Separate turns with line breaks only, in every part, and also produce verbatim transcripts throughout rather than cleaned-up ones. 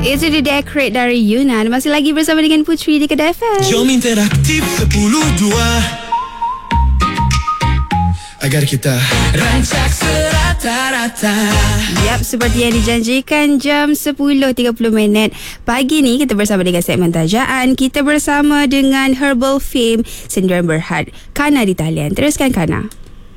Itu The Decorate dari Yunan. Masih lagi bersama dengan Putri di Kedah F M.
Jom interaktif sepuluh dua agar kita rancak serata-rata.
Yap, seperti yang dijanjikan jam sepuluh tiga puluh minit pagi ni kita bersama dengan segmen Tajaan. Kita bersama dengan Herbal Fame Sendirian Berhad, Kana di talian. Teruskan Kana.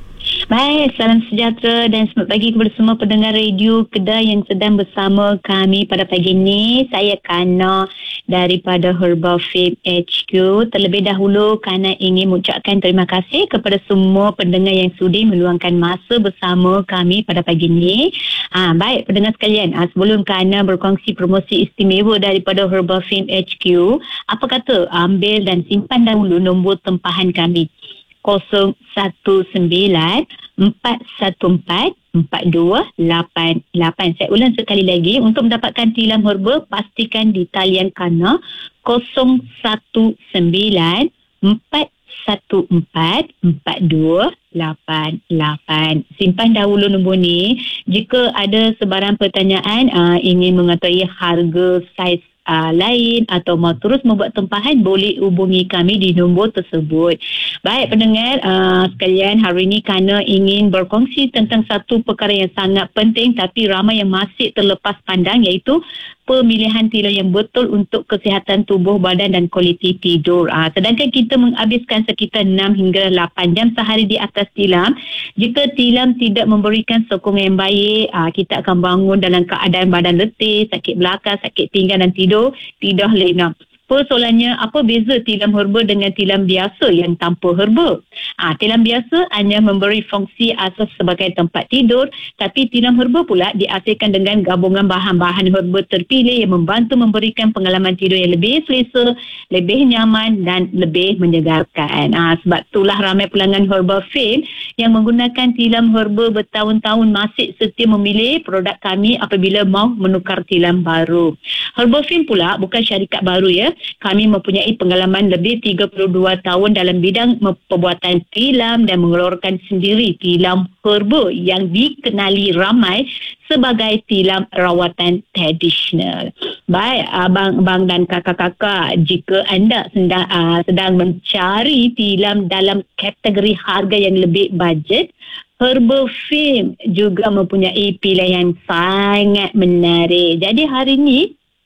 Baik, salam sejahtera dan selamat pagi kepada semua pendengar radio Kedah yang sedang bersama kami pada pagi ini. Saya Kana daripada Herbal Fame H Q. Terlebih dahulu Kana ingin mengucapkan terima kasih kepada semua pendengar yang sudi meluangkan masa bersama kami pada pagi ini. Ha, baik pendengar sekalian, ha, sebelum Kana berkongsi promosi istimewa daripada Herbal Fame H Q, apa kata ambil dan simpan dahulu nombor tempahan kami kosong satu sembilan empat satu empat empat dua lapan lapan. Saya ulang sekali lagi, untuk mendapatkan tilam herba pastikan di talian Kana kosong satu sembilan empat satu empat empat dua lapan lapan. Simpan dahulu nombor ni. Jika ada sebarang pertanyaan, uh, ingin mengetahui harga saiz Uh, lain atau mau terus membuat tempahan, boleh hubungi kami di nombor tersebut. Baik pendengar uh, sekalian, hari ini Kana ingin berkongsi tentang satu perkara yang sangat penting tapi ramai yang masih terlepas pandang, iaitu pemilihan tilam yang betul untuk kesihatan tubuh badan dan kualiti tidur. Uh, sedangkan kita menghabiskan sekitar enam hingga lapan jam sehari di atas tilam. Jika tilam tidak memberikan sokongan yang baik, uh, kita akan bangun dalam keadaan badan letih, sakit belakang, sakit pinggang dan tidur tidak lena. Persoalannya, apa beza tilam herba dengan tilam biasa yang tanpa herba? Ha, tilam biasa hanya memberi fungsi asas sebagai tempat tidur, tapi tilam herba pula dihasilkan dengan gabungan bahan-bahan herba terpilih yang membantu memberikan pengalaman tidur yang lebih selesa, lebih nyaman dan lebih menyegarkan. Ha, sebab itulah ramai pelanggan Herbal Fame yang menggunakan tilam herba bertahun-tahun masih setia memilih produk kami apabila mahu menukar tilam baru. Herbal Fame pula bukan syarikat baru ya. Kami mempunyai pengalaman lebih tiga puluh dua tahun dalam bidang pembuatan tilam dan mengeluarkan sendiri tilam herba yang dikenali ramai sebagai tilam rawatan tradisional. Baik abang-abang dan kakak-kakak, jika anda sedang, uh, sedang mencari tilam dalam kategori harga yang lebih bajet, Herbal Fame juga mempunyai pilihan sangat menarik. Jadi hari ini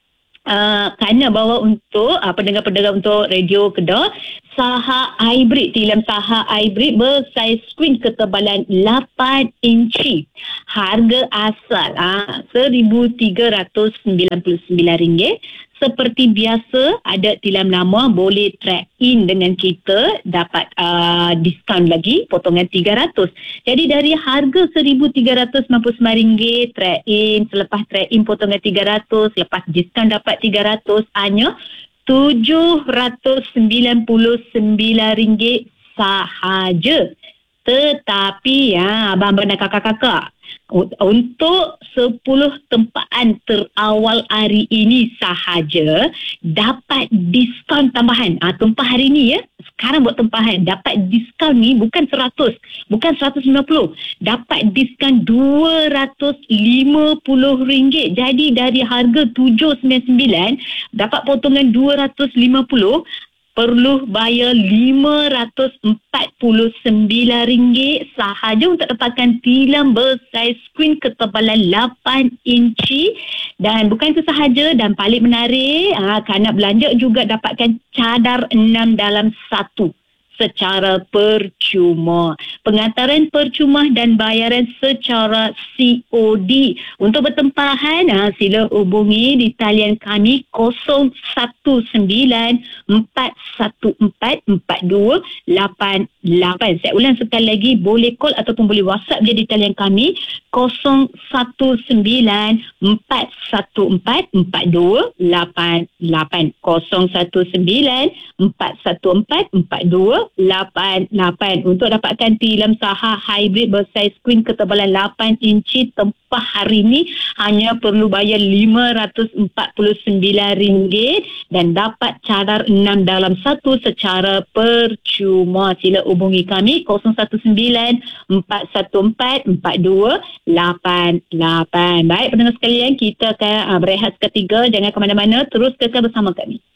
Uh, Kana bawa untuk uh, pendengar-pendengar untuk Radio Kedah saha hybrid, tilam saha hybrid bersaiz screen ketebalan lapan inci. Harga asal uh, seribu tiga ratus sembilan puluh sembilan ringgit. Seperti biasa, ada tilam lama boleh trade in dengan kita, dapat uh, diskaun lagi, potongan tiga ratus. Jadi dari harga seribu tiga ratus sembilan puluh sembilan ringgit trade in, selepas trade in potongan tiga ratus, lepas diskaun dapat tiga ratus, hanya tujuh ratus sembilan puluh sembilan ringgit sahaja. Tetapi ya, abang-abang dan kakak-kakak, untuk sepuluh tempaan terawal hari ini sahaja dapat diskaun tambahan. Ah, tumpah hari ini ya. Sekarang buat tempahan, dapat diskaun ni bukan seratus, bukan seratus sembilan puluh. Dapat diskaun dua ratus lima puluh ringgit. Jadi dari harga tujuh ratus sembilan puluh sembilan dapat potongan dua ratus lima puluh. Perlu bayar lima ratus empat puluh sembilan ringgit sahaja untuk dapatkan tilam bersaiz screen ketebalan lapan inci. Dan bukan itu sahaja, dan paling menarik, ha, kerana belanja juga dapatkan cadar enam dalam satu secara percuma. Pengantaran percuma dan bayaran secara C O D. Untuk bertempahan, ha, sila hubungi di talian kami kosong satu sembilan empat satu empat empat dua lapan lapan. Saya ulang sekali lagi, boleh call ataupun boleh WhatsApp dia di talian kami kosong satu sembilan empat satu empat empat dua lapan lapan. kosong satu sembilan empat satu empat empat dua lapan lapan. Untuk dapatkan filem Saha hybrid bersaiz screen ketebalan lapan inci tempah hari ni hanya perlu bayar lima ratus empat puluh sembilan ringgit dan dapat cadar enam dalam satu secara percuma. Sila hubungi kami kosong satu sembilan empat satu empat empat dua lapan lapan. Baik pendengar sekalian, kita akan uh, berehat seketika. Jangan ke mana-mana, terus kekal bersama kami.